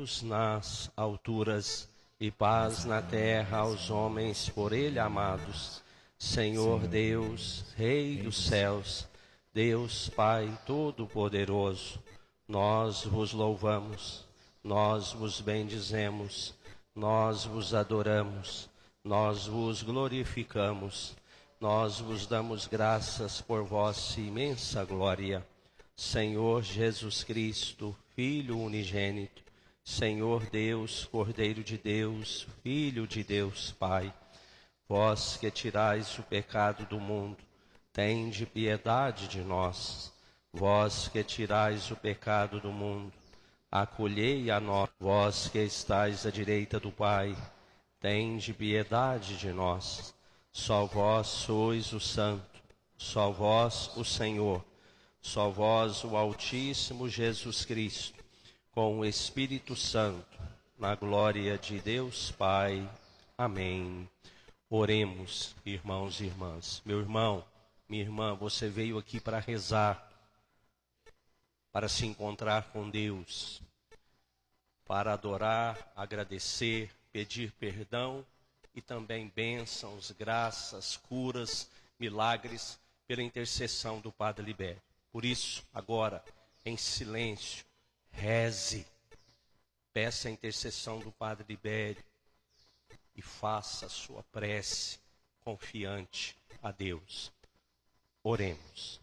Deus nas alturas e paz na terra aos homens por ele amados. Senhor Deus, Rei dos céus, Deus Pai Todo-Poderoso, nós vos louvamos, nós vos bendizemos, nós vos adoramos, nós vos glorificamos, nós vos damos graças por vossa imensa glória. Senhor Jesus Cristo, Filho unigênito, Senhor Deus, Cordeiro de Deus, Filho de Deus Pai, vós que tirais o pecado do mundo, tende piedade de nós. Vós que tirais o pecado do mundo, acolhei a nós. Vós que estais à direita do Pai, tende piedade de nós. Só vós sois o Santo, só vós o Senhor, só vós o Altíssimo Jesus Cristo, com o Espírito Santo, na glória de Deus Pai. Amém. Oremos, irmãos e irmãs. Meu irmão, minha irmã, você veio aqui para rezar, para se encontrar com Deus, para adorar, agradecer, pedir perdão e também bênçãos, graças, curas, milagres pela intercessão do Padre Libério. Por isso, agora, em silêncio, reze, peça a intercessão do Padre Libério e faça a sua prece confiante a Deus. Oremos.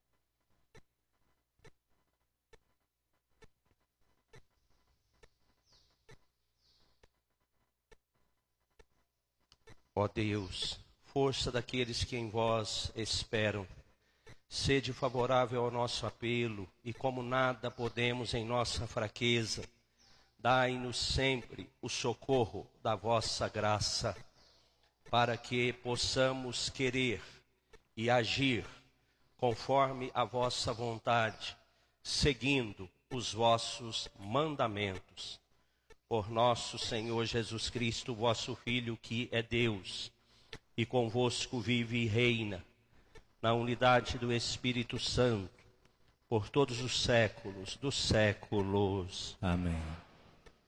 Ó Deus, força daqueles que em vós esperam, sede favorável ao nosso apelo, e como nada podemos em nossa fraqueza, dai-nos sempre o socorro da vossa graça, para que possamos querer e agir conforme a vossa vontade, seguindo os vossos mandamentos. Por nosso Senhor Jesus Cristo, vosso Filho, que é Deus, e convosco vive e reina, na unidade do Espírito Santo, por todos os séculos dos séculos. Amém.